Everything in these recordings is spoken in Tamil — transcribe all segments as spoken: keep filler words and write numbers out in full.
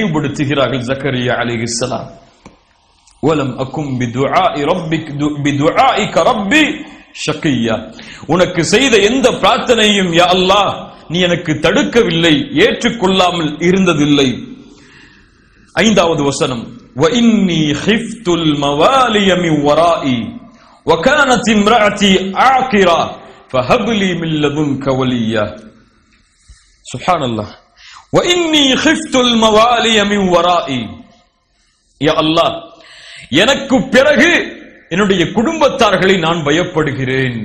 நினைவுபடுத்துகிறார்கள் ஜக்கரியா அலைஹிஸ்ஸலாம். வலம் அகும் பிதுஆஇ ரப்பிக் பிதுஆஇக ரப்பி ஷக்கியா. உனக்கு செய்த எந்த பிரார்த்தனையும் யா அல்லாஹ் நீ எனக்கு தடுக்கவில்லை, ஏற்றுக்கொள்ளாமல் இருந்ததில்லை. ஐந்தாவது வசனம், வ இன்னி ஹிஃப்துல் மவாலிய மின் வராஇ வ கானத் இம்ரஅதி ஆகிரா ஃபஹப் லீ மின் லதுன்க வலியா. சுப்ஹானல்லாஹ். வ இன்னி ஹிஃப்துல் மவாலிய மின் வராஇ. யா அல்லாஹ், எனக்கு பிறகு என்னுடைய குடும்பத்தார்களை நான் பயப்படுகிறேன்.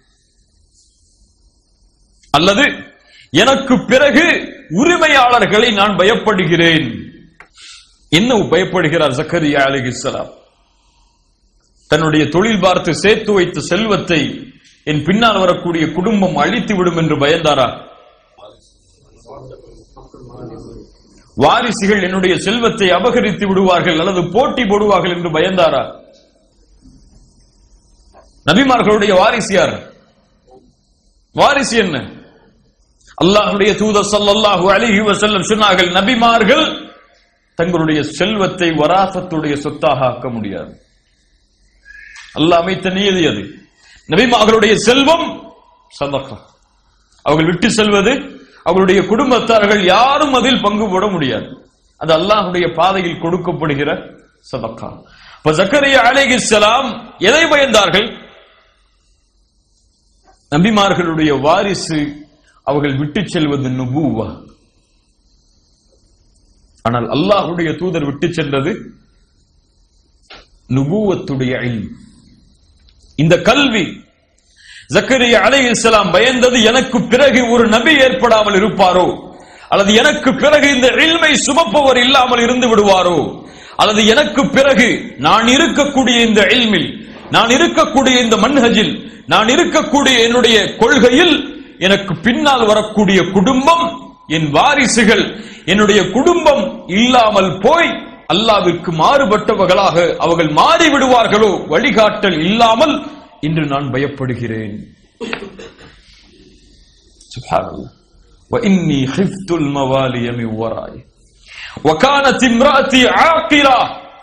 அல்லது எனக்கு பிறகு உரிமையாளர்களை நான் பயப்படுகிறேன். என்ன பயப்படுகிறார் ஜக்கரியா அலைஹிஸ்ஸலாம்? தன்னுடைய தொழில் பார்த்து சேர்த்து வைத்த செல்வத்தை என் பின்னால் வரக்கூடிய குடும்பம் அழித்து விடும் என்று பயந்தாரா? வாரிசுகள் என்னுடைய செல்வத்தை அபகரித்து விடுவார்கள் அல்லது போட்டி போடுவார்கள் என்று பயந்தாரா? நபிமார்களுடைய வாரிசு யார்? வாரிசு என்ன? அல்லாஹ்வுடைய தூதர் ஸல்லல்லாஹு அலைஹி வஸல்லம் சொன்னார்கள், நபிமார்கள் தங்களுடைய செல்வத்தை வராசத்துடைய சொத்தாக ஆக்க முடியாது. அல்லாஹ் அமைத்த நியதி அது. நபிமார்களுடைய செல்வம் சதகா. அவர்கள் விட்டு செல்வது, அவர்களுடைய குடும்பத்தார்கள் யாரும் அதில் பங்கு போட முடியாது. அது அல்லாஹ்வுடைய பாதையில் கொடுக்கப்படுகிற சதகா. இப்ப ஜக்கரியா அலைஹிஸ்ஸலாம் எதை பயந்தார்கள்? நபிமார்களுடைய வாரிசு அவர்கள் விட்டு செல்வது நுபுவா. ஆனால் அல்லாஹ்வுடைய தூதர் விட்டு சென்றது நுபுவத்துடைய இல்ம், இந்த கல்வி. ஜக்கரியா அலைஹிஸ்ஸலாம் பயந்தது, எனக்கு பிறகு ஒரு நபி ஏற்படாமல் இருப்பாரோ, அல்லது எனக்கு பிறகு இந்த இல்மை சுமப்பவர் இல்லாமல் இருந்து விடுவாரோ, அல்லது எனக்கு பிறகு நான் இருக்கக்கூடிய இந்த இல்மில், நான் இருக்கக்கூடிய இந்த மன்ஹஜில், நான் இருக்கக்கூடிய என்னுடைய கொள்கையில் எனக்கு பின்னால் வரக்கூடிய குடும்பம், என் வாரிசுகள், என்னுடைய குடும்பம் இல்லாமல் போய் அல்லாஹ்விற்கு மாறுபட்டவர்களாக அவர்கள் மாறிவிடுவார்களோ, வழிகாட்டல் இல்லாமல் இன்று நான் பயப்படுகிறேன். சுப்ஹானல்லாஹ். வ இன்னி ஹிஃப்துல் மவாலிய மின் வராஇ வ கானத் இம்ராஅதி ஆகிரா.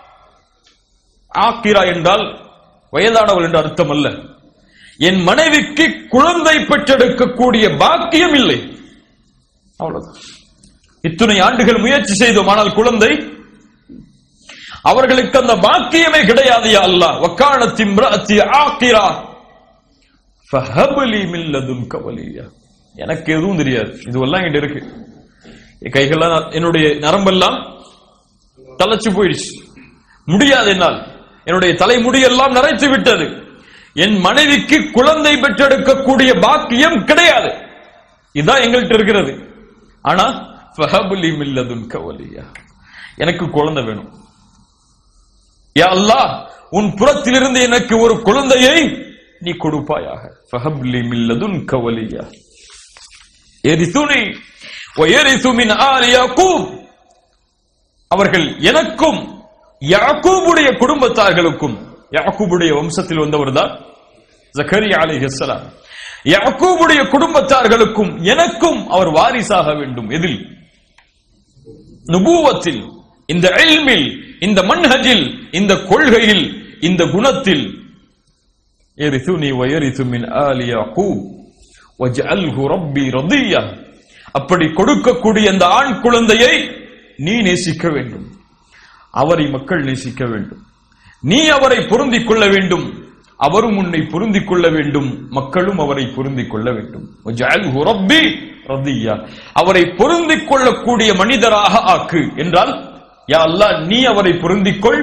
ஆகிரா என்றால் வயதானவள் என்று அர்த்தம் அல்ல. என் மனைவிக்கு குழந்தை பெற்றெடுக்கக்கூடிய பாக்கியம் இல்லை. அவ்வளவுதான். இத்தனை ஆண்டுகள் முயற்சி செய்தோம், ஆனால் குழந்தை அவர்களுக்கு அந்த பாக்கியமே கிடையாது. யா அல்லாஹ், வகானத் இம்ராஅதி ஆகிரா ஃபஹப் லீ மின் லதுன்க வலியா. எனக்கு எதுவும் தெரியாது, இதுவெல்லாம் இங்க இருக்கு. கைகள்லாம், என்னுடைய நரம்பெல்லாம் தளச்சு போயிடுச்சு, முடியாது என்னால், என்னுடைய தலைமுடியெல்லாம் நரைத்து விட்டது, என் மனைவிக்கு குழந்தை பெற்றெடுக்கக்கூடிய பாக்கியம் கிடையாது. இதுதான் எங்கள்கிட்ட இருக்கிறது. ஆனா ஃபஹப் லீ மின் லதுன்க வலியா, எனக்கு குழந்தை வேணும். யா அல்லாஹ், உன் புறத்திலிருந்து எனக்கு ஒரு குழந்தையை நீ கொடுப்பாயாக. ஃபஹப் லீ மின் லதுன்க வலியா யரிசுனி வ யரிசு மின் ஆலி யாக்கூப். அவர்கள் எனக்கும் யாக்கூபுடைய குடும்பத்தார்களுக்கும், யாக்கூபுடைய வம்சத்தில் வந்தவர்தான் ஜக்கரியா அலைஹிஸ்ஸலாம், யாக்கூபுடைய குடும்பத்தார்களுக்கும் எனக்கும் அவர் வாரிசாக வேண்டும். எதில்? நுபுவத்தில், இந்த இல்மில், இந்த மன்ஹஜில், இந்த கொள்கையில், இந்த குணத்தில். யரிசுனி வ யரிசு மின் ஆலி யாக்கூப் வஜ்அல்ஹு ரப்பி ரதியா. அப்படி கொடுக்கக்கூடிய அந்த ஆண் குழந்தையை நீ நேசிக்க வேண்டும், அவரை மக்கள் நேசிக்க வேண்டும், நீ அவரை பொருந்திக் கொள்ள வேண்டும், அவரும் உன்னை பொருந்திக் கொள்ள வேண்டும், மக்களும் அவரை பொருந்திக் கொள்ள வேண்டும். வஜ்அல்ஹு ரப்பி ரதியா, அவரை பொருந்திக் கொள்ளக்கூடிய மனிதராக ஆக்கு என்றால், யா அல்லாஹ், நீ அவரை பொருந்திக் கொள்,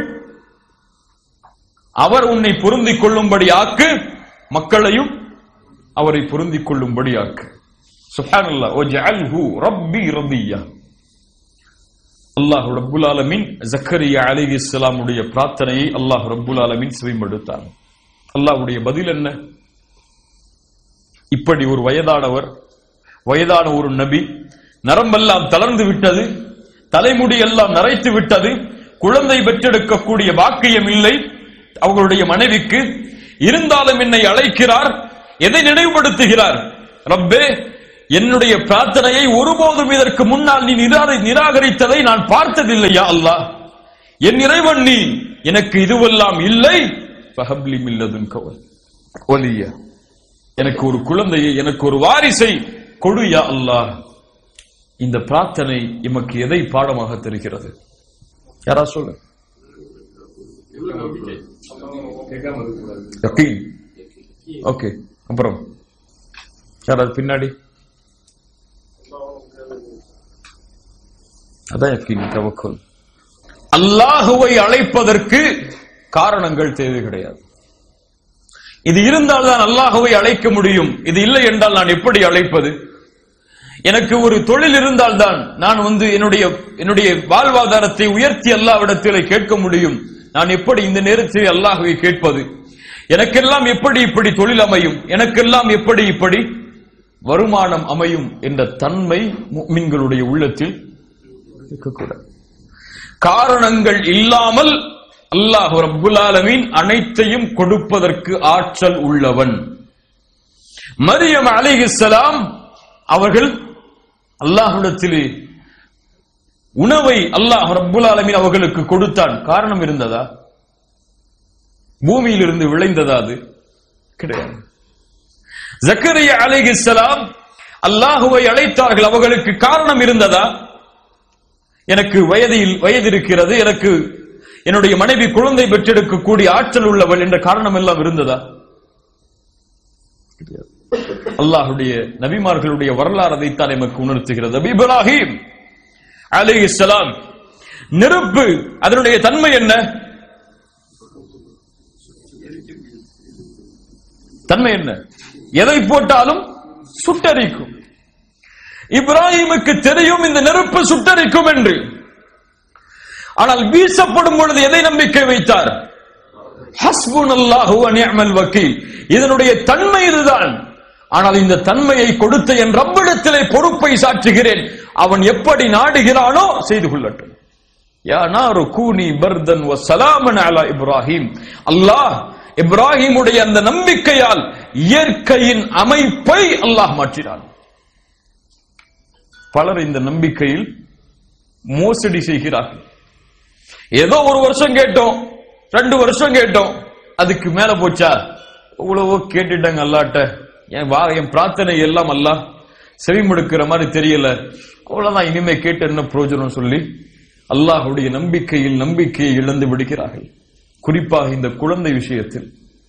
அவர் உன்னை பொருந்திக் கொள்ளும்படி ஆக்கு, மக்களையும் அவரை பொருந்திக் கொள்ளும்படி ஆக்கு. சுப்ஹானல்லாஹ். வஜ்அல்ஹு ரப்பி ரதியா. அல்லாஹ் ரப்புல் ஆலமீன் ஜக்கரியா அலைஹிஸ்ஸலாமுடைய பிரார்த்தனையை அல்லாஹ் ரப்புல் ஆலமீன் செவிமடுத்தார். அல்லாஹ்வுடைய பதில் என்ன? இப்படி ஒரு வயதானவர், வயதான ஒரு நபி, நரம்பெல்லாம் தளர்ந்து விட்டது, தலைமுடி எல்லாம் நரைத்து விட்டது, குழந்தை பெற்றெடுக்கக்கூடிய பாக்கியம் இல்லை அவர்களுடைய மனைவிக்கு. இருந்தாலும் என்னை அழைக்கிறார். எதை நினைவுபடுத்துகிறார்? ரப்பே, என்னுடைய பிரார்த்தனையை ஒருபோதும் இதற்கு முன்னால் நீ நிராகரித்ததை நான் பார்த்ததில்லை யா அல்லாஹ். என் இறைவன் நீ, எனக்கு இதுவெல்லாம் இல்லை. ஃபஹப்லி மின் லதுன்க வலியா, எனக்கு ஒரு குழந்தையை, எனக்கு ஒரு வாரிசை கொடு யா அல்லாஹ். இந்த பிரார்த்தனை எமக்கு எதை பாடமாக தெரிகிறது? யாரா சொல்லு. ஓகே, அப்புறம் யாராவது பின்னாடி? அதான் யக்கீன், தவக்குல். அல்லாஹுவை அழைப்பதற்கு காரணங்கள் தேவை கிடையாது. இது இருந்தால் தான் அல்லாஹுவை அழைக்க முடியும். இது இல்லை என்றால் நான் எப்படி அழைப்பது? எனக்கு ஒரு தொழில் இருந்தால் தான் நான் வந்து என்னுடைய என்னுடைய வாழ்வாதாரத்தை உயர்த்தி அல்லாஹ்விடத்தில் கேட்க முடியும். நான் எப்படி இந்த நேரத்தில் அல்லாஹ்வை கேட்பது? எனக்கெல்லாம் எப்படி இப்படி தொழில் அமையும்? எனக்கெல்லாம் எப்படி இப்படி வருமானம் அமையும் என்ற தன்மை முஃமின்களுடைய உள்ளத்தில் இருக்கக்கூடாது. காரணங்கள் இல்லாமல் அல்லாஹ் ரப்புல் ஆலமீன் அனைத்தையும் கொடுப்பதற்கு ஆற்றல் உள்ளவன். மரியம் அலைஹிஸ்ஸலாம் அவர்கள் அல்லாஹ்விடத்திலே உணவை அல்லாஹ் ரப்புல் ஆலமீன் அவர்களுக்கு கொடுத்தான். காரணம் இருந்ததா? பூமியிலிருந்து விளைந்ததா? அது கிடையாது. ஜக்கரியா அலைஹிஸ்ஸலாம் அல்லாஹுவை அழைத்தார்கள். அவர்களுக்கு காரணம் இருந்ததா? எனக்கு வயதில் வயது இருக்கிறது, எனக்கு என்னுடைய மனைவி குழந்தை பெற்றெடுக்கக்கூடிய ஆற்றல் உள்ளவள் என்ற காரணம் எல்லாம் இருந்ததா? அல்லாஹுடைய நபிமார்களுடைய வரலாறு அதைத்தான் நமக்கு உணர்த்துகிறது. இப்ராஹிம் அலைஹிஸ்ஸலாம், நெருப்பு அதனுடைய தன்மை என்ன? தன்மை என்ன? எதை போட்டாலும் சுட்டரிக்கும். இப்ராஹிமுக்கு தெரியும் இந்த நெருப்பு சுட்டரிக்கும் என்று. ஆனால் வீசப்படும் பொழுது எதை நம்பிக்கை வைத்தார்? ஹஸ்புனல்லாஹு வ நிஅமல் வக்கீல். இதனுடைய தன்மை இதுதான். ஆனால் இந்த தன்மையை கொடுத்த என் ரப்பிடத்திலே பொறுப்பை சாற்றுகிறேன். அவன் எப்படி நாடுகிறானோ செய்து கொள்ளட்டும். யா நாரு கூனி பர்தன் வ ஸலாமன் அலா இப்ராஹிம். அல்லாஹ் இப்ராஹிமுடைய அந்த நம்பிக்கையால் இயற்கையின் அமைப்பை அல்லாஹ் மாற்றினான். பலர் இந்த நம்பிக்கையில் மோசடி செய்கிறார்கள். ஏதோ ஒரு வருஷம் கேட்டோம், ரெண்டு வருஷம் கேட்டோம், அதுக்கு மேல போச்சா? இவ்வளவோ கேட்டுட்டாங்க அல்லாட்ட, என் வா என் பிரார்த்தனை எல்லாம் அல்லாஹ் செவிமடுக்கிற மாதிரி தெரியல, அவ்வளவுதான், இனிமே கேட்டு என்ன பிரயோஜனம் சொல்லி அல்லாஹுடைய நம்பிக்கையில் நம்பிக்கையை இழந்து விடுகிறார்கள். குறிப்பாக இந்த குழந்தை விஷயத்தில்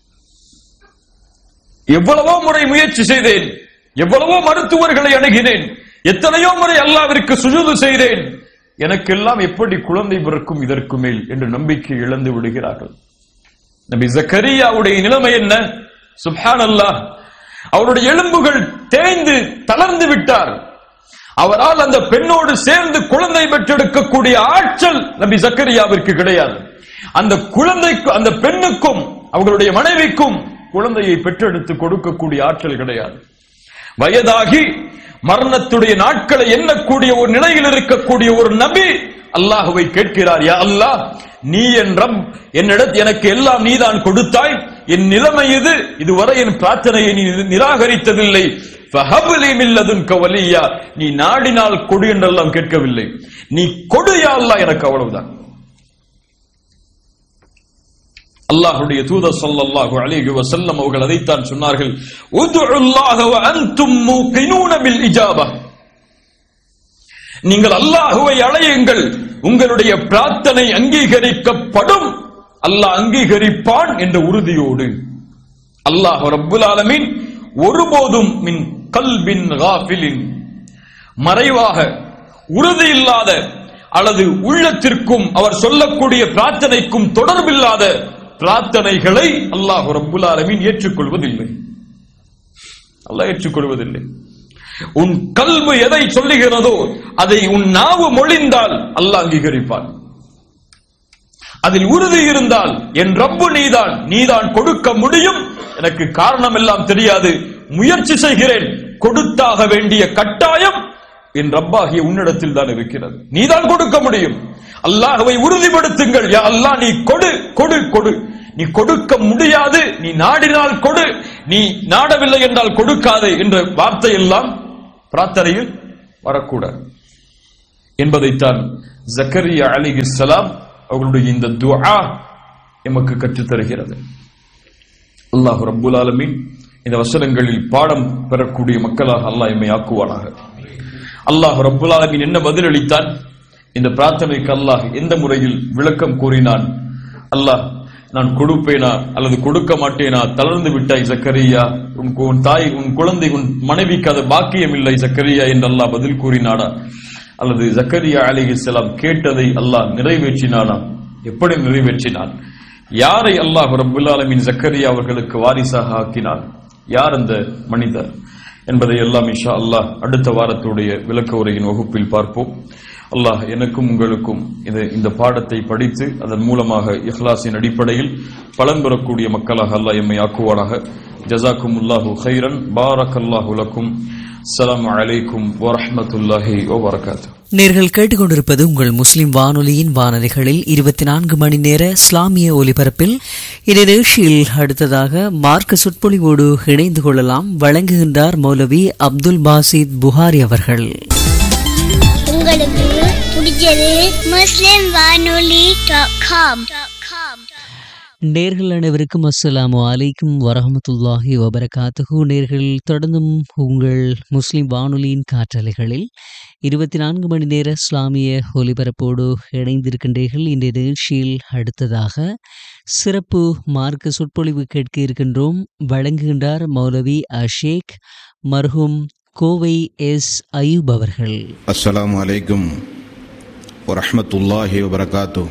எவ்வளவோ முறை முயற்சி செய்தேன், எவ்வளவோ மருத்துவர்களை அணுகினேன், எத்தனையோ முறை அல்லாஹ்விற்கு சுஜூது செய்தேன், எனக்கெல்லாம் எப்படி குழந்தை பிறக்கும் இதற்கு மேல் என்று நம்பிக்கை இழந்து விடுகிறார்கள். நபி ஜக்கரியாவுடைய நிலைமை என்ன? சுப்ஹானல்லாஹ், அவருடைய எலும்புகள் தேய்ந்து தளர்ந்து விட்டார். அவரால் அந்த பெண்ணோடு சேர்ந்து குழந்தை பெற்றெடுக்கக்கூடிய ஆற்றல் நபி ஜக்கரியாவிற்கு கிடையாது. அந்த குழந்தைக்கு, அந்த பெண்ணுக்கும் அவர்களுடைய மனைவிக்கும் குழந்தையை பெற்றெடுத்து கொடுக்கக்கூடிய ஆற்றல் கிடையாது. வயதாகி மரணத்துடைய நாட்களை எண்ணக்கூடிய ஒரு நிலையில் இருக்கக்கூடிய ஒரு நபி அல்லாஹுவை கேட்கிறார், யா அல்லாஹ், நீ என் ரப், என்னிடத்து எனக்கு எல்லாம் நீதான் கொடுத்தாய், என் நிலைமை இது, இதுவரை என் பிரார்த்தனையை நீ நிராகரித்ததில்லை. ஃபஹப்லி மின் லதுன்க வலியா, நீ நாடினால் கொடு என்றெல்லாம் கேட்கவில்லை, நீ கொடு யா அல்லாஹ், எனக்கு அவ்வளவுதான். அல்லாஹ்வுடைய தூதர் ஸல்லல்லாஹு அலைஹி வஸல்லம் அவர்கள் அதைத்தான் சொன்னார்கள், உதுல்லாஹ வ அன்தும் மூகினூன பில் இஜாபா, நீங்கள் அல்லாஹ்வை அழையுங்கள், உங்களுடைய பிரார்த்தனை அங்கீகரிக்கப்படும், அல்லாஹ் அங்கீகரிப்பான் என்ற உறுதியோடு. அல்லாஹ் ரப்புல் ஆலமீன் ஒருபோதும் மின் கல்பின் காஃபிலின், மறைவாக உறுதி இல்லாத அல்லது உள்ளத்திற்கும் அவர் சொல்லக்கூடிய பிரார்த்தனைக்கும் தொடர்பில்லாத பிரார்த்தனைகளை அல்லாஹ் ரப்புல் ஆலமீன் ஏற்றுக்கொள்வதில்லை. அல்லாஹ் ஏற்றுக்கொள்வதில்லை. உன் கல்வி எதை சொல்லுகிறதோ அதை உன் நாவு மொழிந்தால் அல்லாஹ் அங்கீகரிப்பான். அதில் உறுதி இருந்தால் என் ரப்பு நீதான், நீதான் கொடுக்க முடியும், எனக்கு காரணம் எல்லாம் தெரியாது, முயற்சி செய்கிறேன், கொடுத்தாக வேண்டிய கட்டாயம் என் ரப்பாகிய உன்னிடத்தில் தான் இருக்கிறது, நீதான் கொடுக்க முடியும். அல்லாஹ்வை உறுதிப்படுத்துங்கள், யா அல்லாஹ் நீ கொடு கொடு கொடு, நீ கொடுக்க முடியாது, நீ நாடினால் கொடு, நீ நாடவில்லை என்றால் கொடுக்காதே என்ற வார்த்தை எல்லாம் பிரார்த்தனையில் வரக்கூடாது என்பதைத்தான் ஜக்கரியா அலைஹிஸ்ஸலாம் அவர்களுடைய இந்த துஆ எமக்கு கற்றுத் தருகிறது. அல்லாஹ் ரப்புல் ஆலமீன் இந்த வசனங்களில் பாடம் பெறக்கூடிய மக்களாக அல்லாஹ் எம்மை ஆக்குவானாக. அல்லாஹ் ரப்புல் ஆலமீன் என்ன பதிலளித்தான், இந்த பிரார்த்தனைக்கு அல்லாஹ் எந்த முறையில் விளக்கம் கூறினான், அல்லாஹ் நான் கொடுப்பேனா அல்லது கொடுக்க மாட்டேனா, தளர்ந்து விட்டாய் ஜக்கரியா, உன் தாய் உன் குழந்தை உன் மனைவிக்கு அது பாக்கியம் இல்லை ஜக்கரியா என்று அல்லாஹ் பதில் கூறினானா, அல்லது ஜக்கரியா அலைஹிஸ்ஸலாம் கேட்டதை அல்லாஹ் நிறைவேற்றினானா, எப்படி நிறைவேற்றினான், யாரை அல்லாஹ் ரப்புல் ஆலமீன் ஜக்கரியா அவர்களுக்கு வாரிசாக ஆக்கினான், யார் அந்த மனிதர் என்பதை எல்லாம் இன்ஷா அல்லாஹ் அடுத்த வாரத்துடைய விளக்க உரையின் வகுப்பில் பார்ப்போம். அல்லாஹ் எனக்கும் உங்களுக்கும் இது இந்த பாடத்தை படித்து அதன் மூலமாக இஹ்லாஸின் அடிப்படையில் பலன் பெறக்கூடிய மக்களாக அல்லாஹ் எம்மை ஆக்குவானாக. ஜஸாக்குமுல்லாஹு கைரன். பாரக்கல்லாஹு லக்கும். அஸ்ஸலாமு அலைக்கும் வரஹ்மத்துல்லாஹி வபரகாத்துஹு. நேர்கள் கேட்டுக்கொண்டிருப்பது உங்கள் முஸ்லிம் வானொலியின் வானொலிகளில் இருபத்தி நான்கு மணி நேர இஸ்லாமிய ஒலிபரப்பில் இந்த நிகழ்ச்சியில் அடுத்ததாக மார்க்க சொற்பொழிவோடு இணைந்து கொள்ளலாம். வழங்குகின்றார் மௌலவி அப்துல் பாசித் புகாரி அவர்கள். உங்களுக்கு பிடிச்சது முஸ்லிம் வானொலி டாட் காம். நேர்கள் அனைவருக்கும் அஸ்ஸலாமு அலைக்கும் வரஹ்மத்துல்லாஹி வபரகாத்துஹு. நேர்கள் தொடர்ந்தும் உங்கள் முஸ்லிம் வானொலியின் காற்றலைகளில் இருபத்தி நான்கு மணி நேர இஸ்லாமிய ஒலிபரப்போடு இணைந்திருக்கின்றீர்கள். இந்த நிகழ்ச்சியில் அடுத்ததாக சிறப்பு மார்க்க சொற்பொழிவு கேட்க இருக்கின்றோம். வழங்குகின்றார் மௌலவி அஷேக் மர்ஹூம் கோவை எஸ் அயூப் அவர்கள். அஸ்ஸலாமு அலைக்கும் வரஹ்மத்துல்லாஹி வபரகாத்துஹு.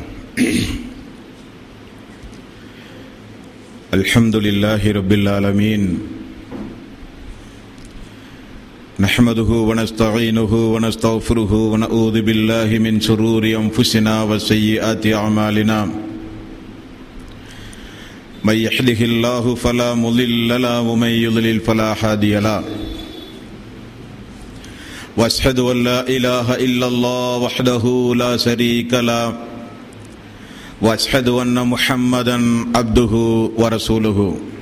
அல்ஹம்துலில்லாஹி ரப்பில் ஆலமீன். நஹ்மதுஹு வ நஸ்தஈனுஹு வ நஸ்தக்ஃபிருஹு வ நஊது பில்லாஹி மின் ஷுரூரி அன்ஃபுஸினா வ ஸய்யிஆத்தி அமாலினா. மை யஹ்திஹில்லாஹு ஃபலா முضில்ல லஹு வ மை யுض்லில் ஃபலா ஹாதிய லஹு. வஅஷ்ஹது அன் லா இலாஹ இல்லல்லாஹ் வஹ்தஹு லா ஷரீக லஹு واشهد ان محمدا عبده ورسوله.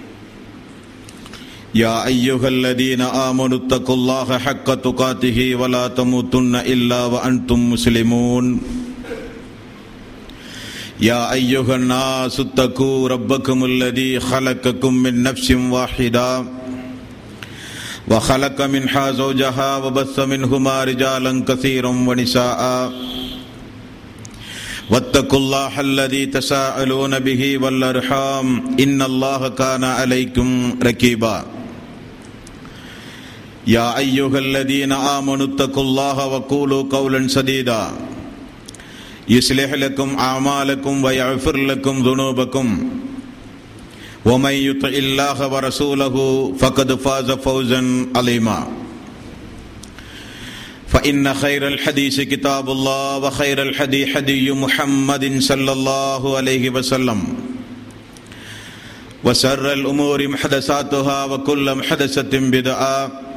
يا ايها الذين امنوا اتقوا الله حق تقاته ولا تموتن الا وانتم مسلمون. يا ايها الناس اتقوا ربكم الذي خلقكم من نفس واحده وخلق منها زوجها وبث منهما رجالا كثيرا ونساء. واتقوا الله الذي تساءلون به والارحام ان الله كان عليكم رقيبا. يا ايها الذين امنوا اتقوا الله وقولوا قولا سديدا يصلح لكم اعمالكم ويغفر لكم ذنوبكم ومن يطع الله ورسوله فقد فاز فوزا عظيما. فإن خير الحديث كتاب الله وخير الحدي حدي محمد صلى الله عليه وسلم وشر الأمور محدثاتها وكل محدثة بدعة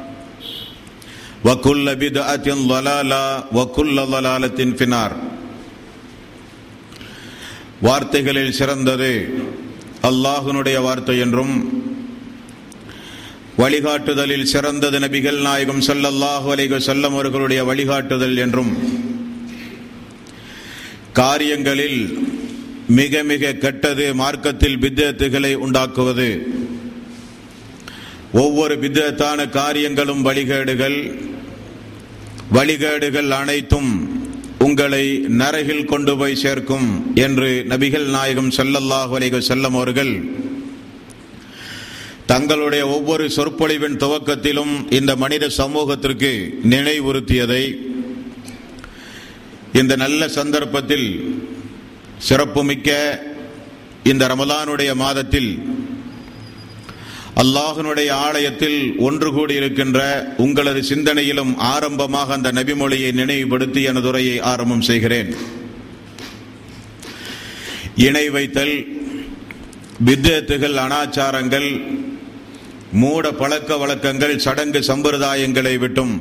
وكل بدعة ضلالة وكل ضلالة في النار. வார்த்தைகளில் சிறந்தது அல்லாஹ்வுடைய வார்த்தை என்றும் வழிகாட்டுதலில் சிறந்தது நபிகள் நாயகம் ஸல்லல்லாஹு அலைஹி வஸல்லம் அவர்களுடைய வழிகாட்டுதல் என்றும், காரியங்களில் மிக மிக கெட்டது மார்க்கத்தில் பித்அத்துகளை உண்டாக்குவது, ஒவ்வொரு பித்அத்தான காரியங்களும் வழிகேடுகள், வழிகேடுகள் அனைத்தும் உங்களை நரகில் கொண்டு போய் சேர்க்கும் என்று நபிகள் நாயகம் ஸல்லல்லாஹு அலைஹி வஸல்லம் அவர்கள் தங்களுடைய ஒவ்வொரு சொற்பொழிவின் துவக்கத்திலும் இந்த மனித சமூகத்திற்கு நினைவுறுத்தியதை இந்த நல்ல சந்தர்ப்பத்தில், சிறப்புமிக்க இந்த ரமலானுடைய மாதத்தில் அல்லாஹ்வினுடைய ஆலயத்தில் ஒன்று கூடியிருக்கின்ற உங்களது சிந்தனையிலும் ஆரம்பமாக அந்த நபிமொழியை நினைவுபடுத்தி எனது உரையை ஆரம்பம் செய்கிறேன். இணை வைத்தல், பித்அத்துகள், அனாச்சாரங்கள், மூட பழக்க வழக்கங்கள், சடங்கு சம்பிரதாயங்களை விட்டும்,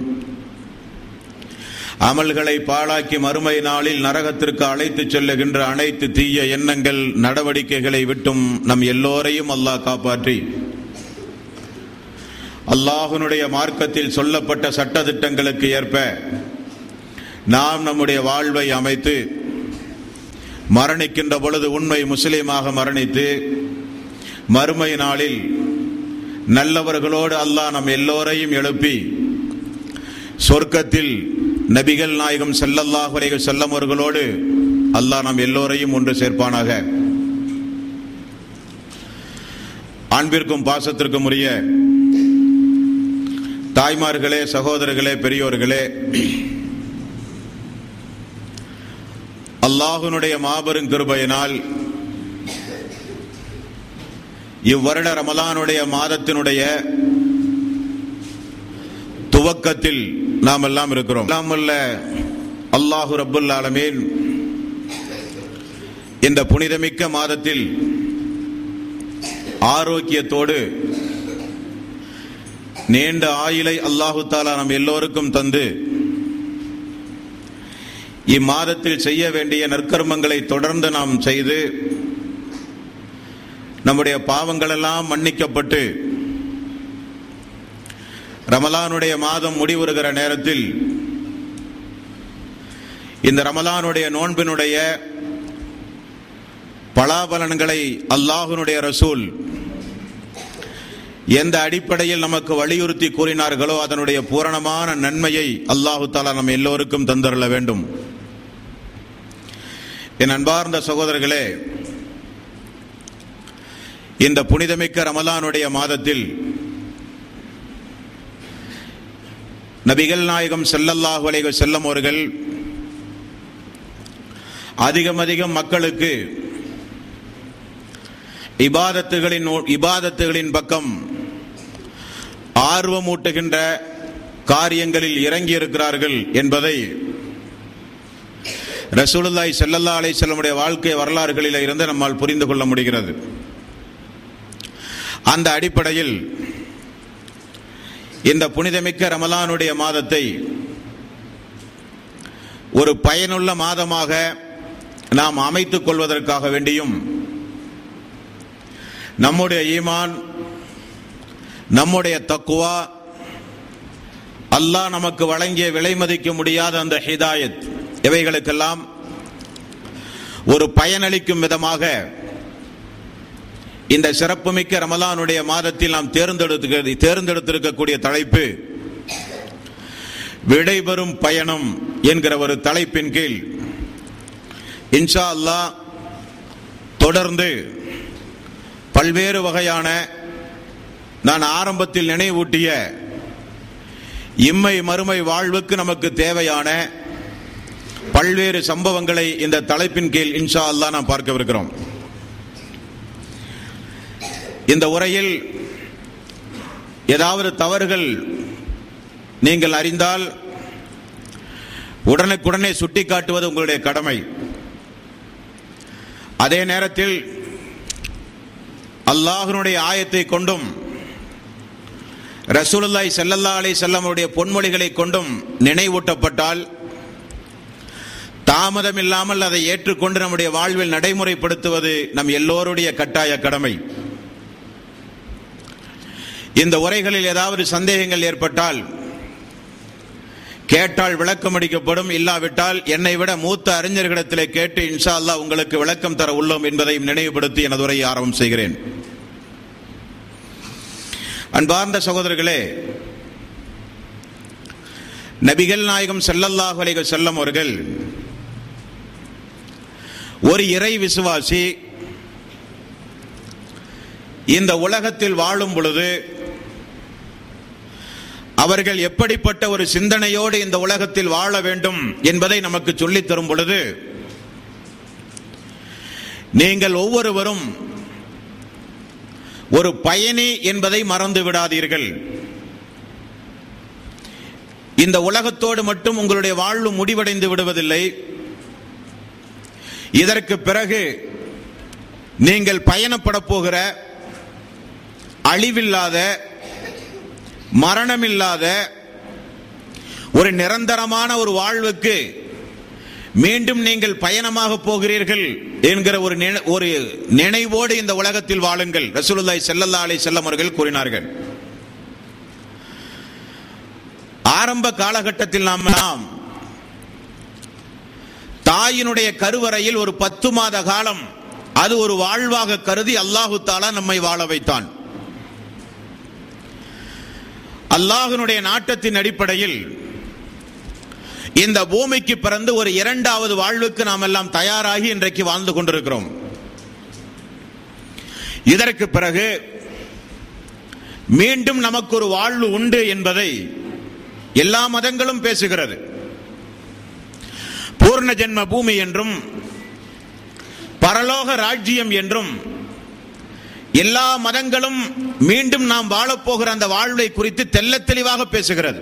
அமல்களை பாழாக்கி மறுமை நாளில் நரகத்திற்கு அழைத்துச் செல்லுகின்ற அனைத்து தீய எண்ணங்கள், நடவடிக்கைகளை விட்டும் நம் எல்லோரையும் அல்லாஹ் காப்பாற்றி அல்லாஹ்வுடைய மார்க்கத்தில் சொல்லப்பட்ட சட்டதிட்டங்களுக்கு ஏற்ப நாம் நம்முடைய வாழ்வை அமைத்து மரணிக்கின்ற பொழுது உண்மை முஸ்லீமாக மரணித்து மறுமை நாளில் நல்லவர்களோடு அல்லாஹ் நம் எல்லோரையும் எழுப்பி சொர்க்கத்தில் நபிகள் நாயகம் ஸல்லல்லாஹு அலைஹி வஸல்லம் அவர்களோடு அல்லாஹ் நம் எல்லோரையும் ஒன்று சேர்ப்பானாக. அன்பிற்கும் பாசத்திற்கும் உரிய தாய்மார்களே, சகோதரர்களே, பெரியோர்களே, அல்லாஹ்வுடைய மாபெரும் கிருபையினால் இவ்வருட ரமலானுடைய மாதத்தினுடைய துவக்கத்தில் நாம் எல்லாம் இருக்கிறோம். அல்லாஹு ரப்புல் ஆலமீன் இந்த புனிதமிக்க மாதத்தில் ஆரோக்கியத்தோடு நீண்ட ஆயுளை அல்லாஹு தஆலா நம் எல்லோருக்கும் தந்து இம்மாதத்தில் செய்ய வேண்டிய நற்கர்மங்களை தொடர்ந்து நாம் செய்து நம்முடைய பாவங்கள் எல்லாம் மன்னிக்கப்பட்டு ரமலானுடைய மாதம் முடிவுறுகிற நேரத்தில் இந்த ரமலானுடைய நோன்பினுடைய பலாபலன்களை அல்லாஹ்வுடைய ரசூல் எந்த அடிப்படையில் நமக்கு வலியுறுத்தி கூறினார்களோ அதனுடைய பூரணமான நன்மையை அல்லாஹு தஆலா நம் எல்லோருக்கும் தந்தருள வேண்டும். என் அன்பார்ந்த சகோதரர்களே, இந்த புனிதமிக்க ரமலானுடைய மாதத்தில் நபிகள் நாயகம் ஸல்லல்லாஹு அலைஹி வஸல்லம் அவர்கள் அதிகம் அதிகம் மக்களுக்கு இபாதத்துகளின் இபாதத்துகளின் பக்கம் ஆர்வமூட்டுகின்ற காரியங்களில் இறங்கி இருக்கிறார்கள் என்பதை ரசூலுல்லாஹி ஸல்லல்லாஹு அலைஹி வஸல்லம் உடைய வாழ்க்கை வரலாறுகளில் இருந்து நம்மால் புரிந்து கொள்ள முடிகிறது. அந்த அடிப்படையில் இந்த புனிதமிக்க ரமலானுடைய மாதத்தை ஒரு பயனுள்ள மாதமாக நாம் அமைத்துக் கொள்வதற்காக வேண்டியும் நம்முடைய ஈமான், நம்முடைய தக்குவா, அல்லாஹ் நமக்கு வழங்கிய விலை மதிக்க முடியாத அந்த ஹிதாயத், இவைகளுக்கெல்லாம் ஒரு பயனளிக்கும் விதமாக இந்த சிறப்புமிக்க ரமலானுடைய மாதத்தில் நாம் தேர்ந்தெடுத்து தேர்ந்தெடுத்திருக்கக்கூடிய தலைப்பு விடைபெறும் பயணம் என்கிற ஒரு தலைப்பின் கீழ் இன்ஷா அல்லாஹ் தொடர்ந்து பல்வேறு வகையான நான் ஆரம்பத்தில் நினைவூட்டிய இம்மை மறுமை வாழ்வுக்கு நமக்கு தேவையான பல்வேறு சம்பவங்களை இந்த தலைப்பின் கீழ் இன்ஷா அல்லாஹ் நாம் பார்க்கவிருக்கிறோம். இந்த உரையில் ஏதாவது தவறுகள் நீங்கள் அறிந்தால் உடனுக்குடனே சுட்டிக்காட்டுவது உங்களுடைய கடமை. அதே நேரத்தில் அல்லாஹ்வுடைய ஆயத்தை கொண்டும் ரசூலுல்லாஹி ஸல்லல்லாஹு அலைஹி வஸல்லம் உடைய பொன்மொழிகளை கொண்டும் நினைவூட்டப்பட்டால் தாமதம் இல்லாமல் அதை ஏற்றுக்கொண்டு நம்முடைய வாழ்வில் நடைமுறைப்படுத்துவது நம் எல்லோருடைய கட்டாய கடமை. இந்த உரைகளில் ஏதாவது சந்தேகங்கள் ஏற்பட்டால் கேட்டால் விளக்கம் அளிக்கப்படும், இல்லாவிட்டால் என்னை விட மூத்த அறிஞர்களிடத்திலே கேட்டு இன்ஷா அல்லாஹ் உங்களுக்கு விளக்கம் தர உள்ளோம் என்பதையும் நினைவுபடுத்தி எனது உரையை ஆரம்பம் செய்கிறேன். அன்பார்ந்த சகோதரர்களே, நபிகள் நாயகம் ஸல்லல்லாஹு அலைஹி வஸல்லம் அவர்கள் ஒரு இறை விசுவாசி இந்த உலகத்தில் வாழும் பொழுது அவர்கள் எப்படிப்பட்ட ஒரு சிந்தனையோடு இந்த உலகத்தில் வாழ வேண்டும் என்பதை நமக்கு சொல்லித் தரும் பொழுது நீங்கள் ஒவ்வொருவரும் ஒரு பயணி என்பதை மறந்து விடாதீர்கள். இந்த உலகத்தோடு மட்டும் உங்களுடைய வாழ்வு முடிவடைந்து விடுவதில்லை. இதற்கு பிறகு நீங்கள் பயணப்பட போகிற அழிவில்லாத, மரணமில்லாத ஒரு நிரந்தரமான ஒரு வாழ்வுக்கு மீண்டும் நீங்கள் பயணமாக போகிறீர்கள் என்கிற ஒரு ஒரு நினைவோடு இந்த உலகத்தில் வாழுங்கள். ரசூலுல்லாஹி ஸல்லல்லாஹு அலைஹி வஸல்லம் அவர்கள் கூறினார்கள். ஆரம்ப காலகட்டத்தில் நாம் நாம் தாயினுடைய கருவறையில் ஒரு பத்து மாத காலம் அது ஒரு வாழ்வாக கருதி அல்லாஹு தஆலா நம்மை வாழ வைத்தான். அல்லாஹ்வினுடைய நாட்டத்தின் அடிப்படையில் இந்த பூமிக்கு பிறந்து ஒரு இரண்டாவது வாழ்வுக்கு நாம் எல்லாம் தயாராகி இன்றைக்கு வாழ்ந்து கொண்டிருக்கிறோம். இதற்கு பிறகு மீண்டும் நமக்கு ஒரு வாழ்வு உண்டு என்பதை எல்லா மதங்களும் பேசுகிறது. பூர்ண ஜென்ம பூமி என்றும் பரலோக ராஜ்யம் என்றும் எல்லா மதங்களும் மீண்டும் நாம் வாழப்போகிற அந்த வாழ்வை குறித்து தெள்ளத் தெளிவாக பேசுகிறது.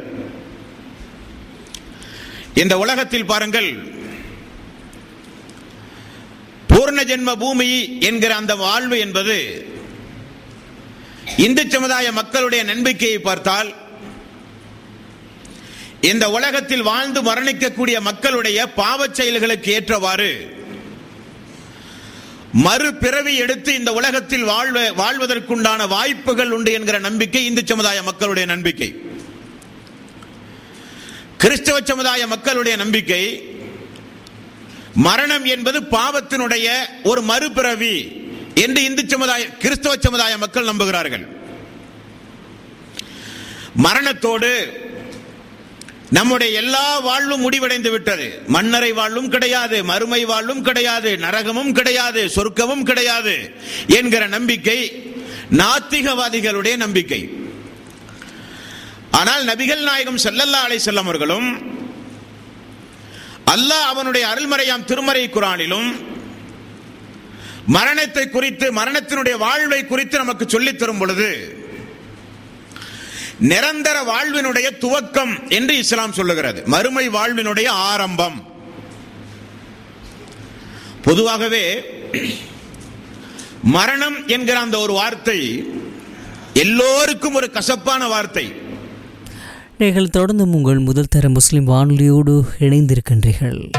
இந்த உலகத்தில் பாருங்கள், பூர்ண ஜென்ம பூமி என்கிற அந்த வாழ்வு என்பது இந்து சமுதாய மக்களுடைய நம்பிக்கையை பார்த்தால் இந்த உலகத்தில் வாழ்ந்து மரணிக்கக்கூடிய மக்களுடைய பாவச் செயல்களுக்கு ஏற்றவாறு மறுபிறவி எடுத்து இந்த உலகத்தில் வாழ்வ வாழ்வதற்குண்டான வாய்ப்புகள் உண்டு என்கிற நம்பிக்கை இந்து சமுதாய மக்களுடைய நம்பிக்கை. கிறிஸ்தவ சமுதாய மக்களுடைய நம்பிக்கை மரணம் என்பது பாவத்தினுடைய ஒரு மறுபிறவி என்று இந்து சமுதாய கிறிஸ்தவ சமுதாய மக்கள் நம்புகிறார்கள். மரணத்தோடு நம்முடைய எல்லா வாழ்வும் முடிவடைந்து விட்டது. மன்னரை வாழ்வும் கிடையாது, மறுமை வாழ்வும் கிடையாது, நரகமும் கிடையாது, சொர்க்கமும் கிடையாது என்கிற நம்பிக்கை நாத்திகவாதிகளுடைய நம்பிக்கை. ஆனால் நபிகள் நாயகம் ஸல்லல்லாஹு அலைஹி வஸல்லம் அவர்களும் அல்லாஹ் அவனுடைய அருள்மறையாம் திருமறை குர்ஆனிலும் மரணத்தை குறித்து, மரணத்தினுடைய வாழ்வை குறித்து நமக்கு சொல்லித் தரும் பொழுது நிரந்தர வாழ்வினுடைய துவக்கம் என்று இஸ்லாம் சொல்லுகிறது. மறுமை வாழ்வினுடைய ஆரம்பம். பொதுவாகவே மரணம் என்கிற அந்த ஒரு வார்த்தை எல்லோருக்கும் ஒரு கசப்பான வார்த்தை. நீங்கள் தொடர்ந்தும் உங்கள் முதல் தர முஸ்லிம் வானொலியோடு இணைந்திருக்கின்றீர்கள்.